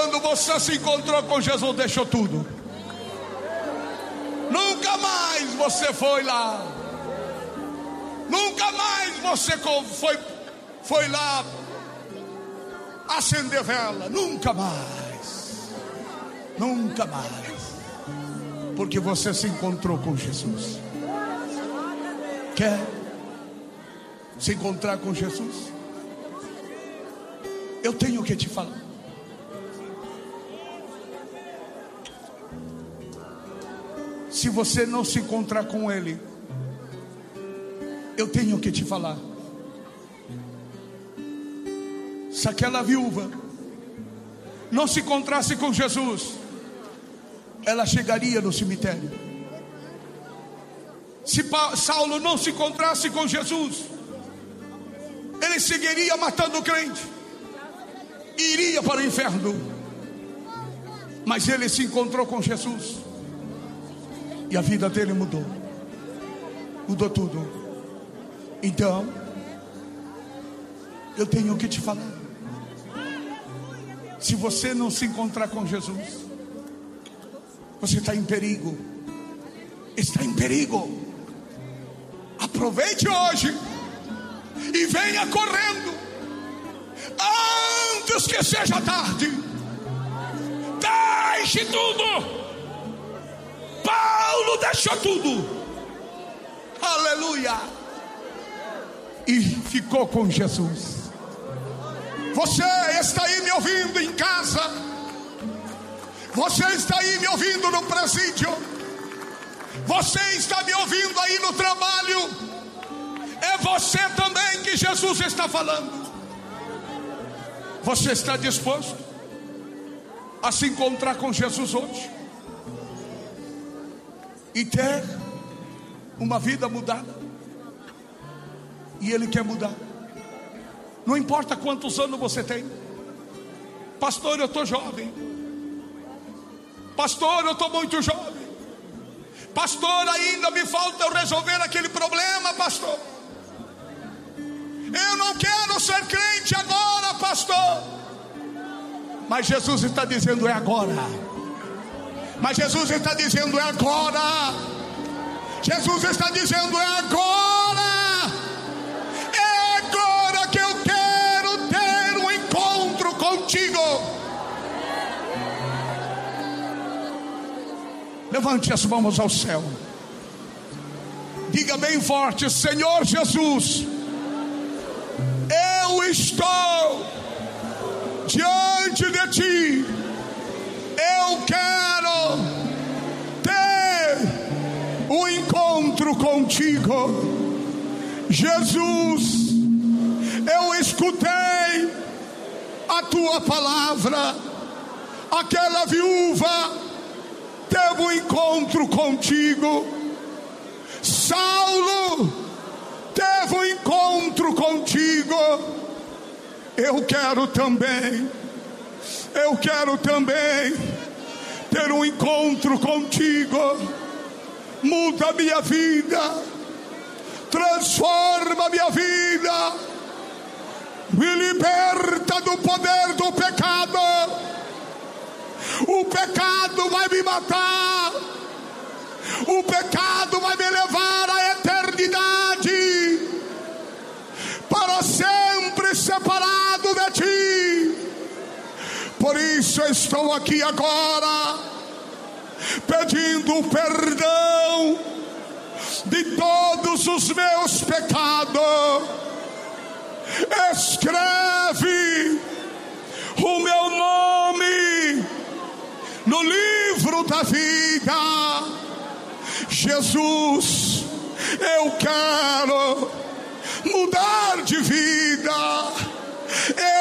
quando você se encontrou com Jesus, deixou tudo. Nunca mais você foi lá. Nunca mais você foi lá acender vela. Nunca mais. Nunca mais. Porque você se encontrou com Jesus. Quer se encontrar com Jesus? Eu tenho que te falar. Se você não se encontrar com Ele, eu tenho que te falar. Se aquela viúva não se encontrasse com Jesus, ela chegaria no cemitério. Se Saulo não se encontrasse com Jesus, ele seguiria matando o crente, iria para o inferno. Mas ele se encontrou com Jesus e a vida dele mudou. Mudou tudo. Então, eu tenho que te falar. Se você não se encontrar com Jesus, você está em perigo. Está em perigo. Aproveite hoje e venha correndo antes que seja tarde. Deixe tudo. Paulo deixou tudo. Aleluia. E ficou com Jesus. Você está aí me ouvindo em casa. Você está aí me ouvindo no presídio. Você está me ouvindo aí no trabalho. É você também que Jesus está falando. Você está disposto a se encontrar com Jesus hoje e ter uma vida mudada? E Ele quer mudar. Não importa quantos anos você tem. Pastor, eu estou jovem. Pastor, eu estou muito jovem. Pastor, ainda me falta eu resolver aquele problema, pastor. Eu não quero ser crente agora, pastor. Mas Jesus está dizendo é agora. Mas Jesus está dizendo é agora. Jesus está dizendo é agora. É agora que eu quero ter um encontro contigo. Levante as mãos ao céu. Diga bem forte: Senhor Jesus, eu estou diante de ti. Eu quero ter um encontro contigo. Jesus, eu escutei a tua palavra. Aquela viúva teve um encontro contigo. Saulo teve um encontro contigo. Eu quero também ter um encontro contigo. Muda a minha vida, transforma a minha vida, me liberta do poder do pecado. O pecado vai me matar. O pecado vai me levar à eternidade, para sempre separado de ti. Por isso eu estou aqui agora, pedindo perdão de todos os meus pecados. Escreve o meu nome no livro da vida. Jesus, eu quero mudar de vida.